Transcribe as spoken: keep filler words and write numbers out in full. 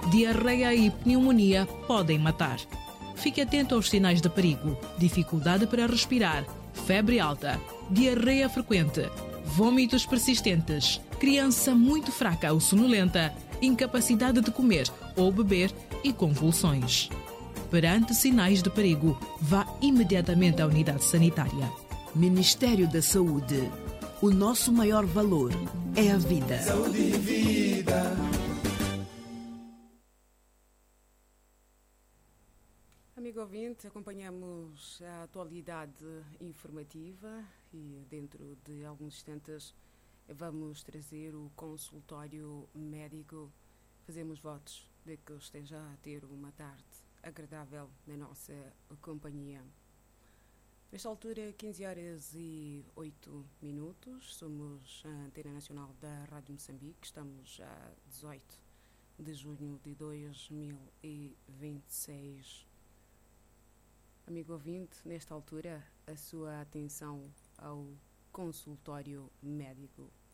diarreia e pneumonia podem matar. Fique atento aos sinais de perigo: dificuldade para respirar, febre alta, diarreia frequente, vômitos persistentes, criança muito fraca ou sonolenta, incapacidade de comer ou beber e convulsões. Perante sinais de perigo, vá imediatamente à unidade sanitária. Ministério da Saúde. O nosso maior valor é a vida. Saúde e vida. Amigo ouvinte, acompanhamos a atualidade informativa e dentro de alguns instantes vamos trazer o consultório médico. Fazemos votos de que esteja a ter uma tarde agradável na nossa companhia. Nesta altura, quinze horas e oito minutos, somos a Antena Nacional da Rádio Moçambique, estamos a dezoito de junho de dois mil e vinte e seis. Amigo ouvinte, nesta altura, a sua atenção ao consultório médico.